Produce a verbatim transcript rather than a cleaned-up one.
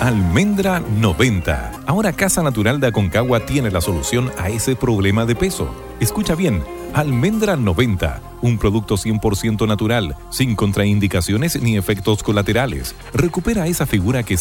Almendra noventa. Ahora Casa Natural de Aconcagua tiene la solución a ese problema de peso. Escucha bien, Almendra noventa, un producto cien por ciento natural, sin contraindicaciones ni efectos colaterales. Recupera esa figura que